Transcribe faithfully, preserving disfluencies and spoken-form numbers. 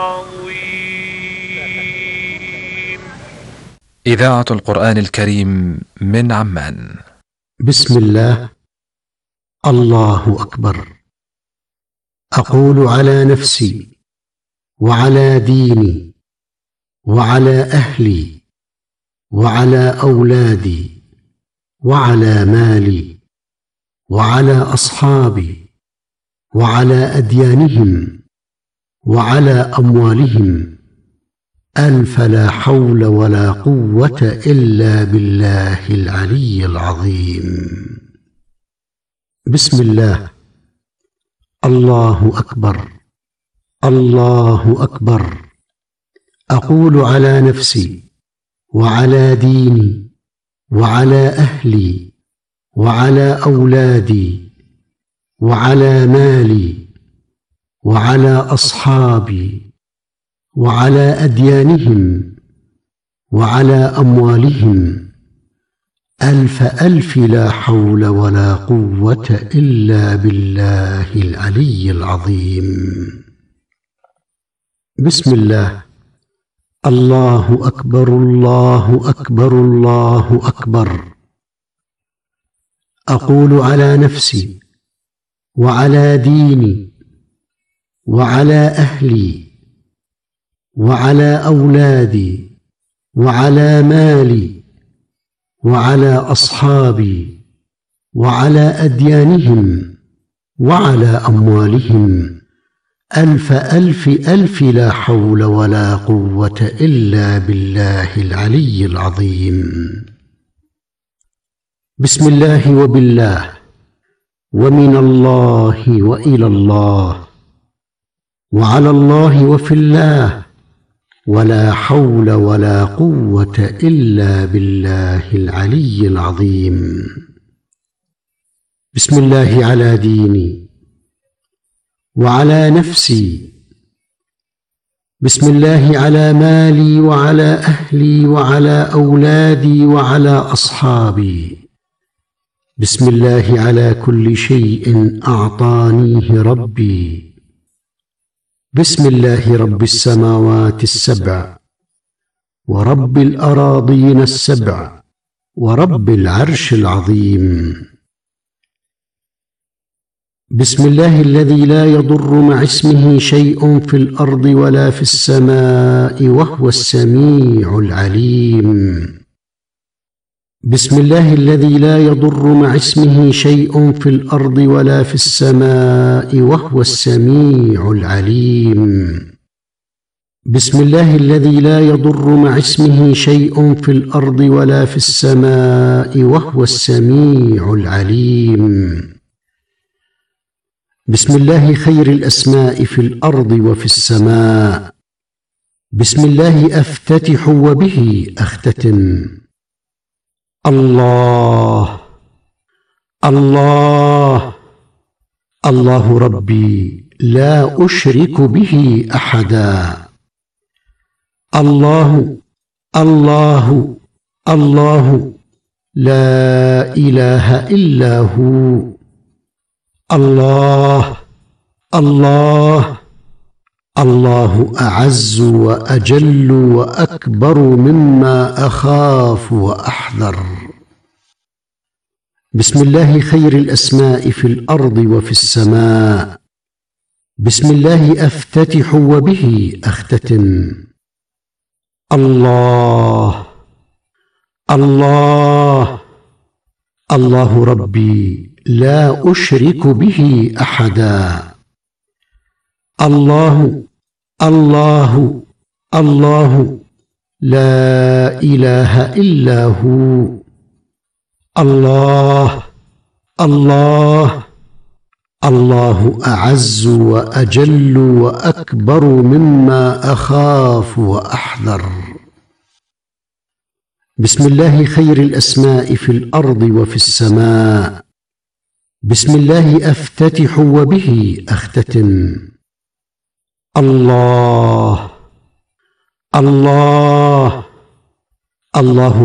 إذاعة القرآن الكريم من عمان. بسم الله. الله أكبر. أقول على نفسي وعلى ديني وعلى أهلي وعلى أولادي وعلى مالي وعلى أصحابي وعلى أديانهم وعلى أموالهم ألف لا حول ولا قوة إلا بالله العلي العظيم. بسم الله. الله أكبر. الله أكبر. أقول على نفسي وعلى ديني وعلى أهلي وعلى أولادي وعلى مالي وعلى أصحابي وعلى أديانهم وعلى أموالهم ألف ألف لا حول ولا قوة إلا بالله العلي العظيم. بسم الله. الله أكبر. الله أكبر. الله أكبر. أقول على نفسي وعلى ديني وعلى أهلي وعلى أولادي وعلى مالي وعلى أصحابي وعلى أديانهم وعلى أموالهم ألف ألف ألف لا حول ولا قوة إلا بالله العلي العظيم. بسم الله وبالله ومن الله وإلى الله وعلى الله وفي الله ولا حول ولا قوة إلا بالله العلي العظيم. بسم الله على ديني وعلى نفسي. بسم الله على مالي وعلى أهلي وعلى أولادي وعلى أصحابي. بسم الله على كل شيء أعطانيه ربي. بسم الله رب السماوات السبع ورب الأراضين السبع ورب العرش العظيم. بسم الله الذي لا يضر مع اسمه شيء في الأرض ولا في السماء وهو السميع العليم. بسم الله الذي لا يضر مع اسمه شيء في الأرض ولا في السماء وهو السميع العليم. بسم الله الذي لا يضر مع اسمه شيء في الأرض ولا في السماء وهو السميع العليم. بسم الله خير الأسماء في الأرض وفي السماء. بسم الله أفتتح وبه أختتم. الله الله الله ربي لا أشرك به أحدا. الله الله الله لا إله إلا هو. الله الله الله أعز وأجل وأكبر مما أخاف وأحذر. بسم الله خير الأسماء في الأرض وفي السماء. بسم الله أفتتح وبه أختتم. الله الله الله ربي لا أشرك به أحدا. الله الله الله لا إله إلا هو. الله الله الله أعز وأجل وأكبر مما أخاف وأحذر. بسم الله خير الأسماء في الأرض وفي السماء. بسم الله أفتتح وبه أختتم. الله الله الله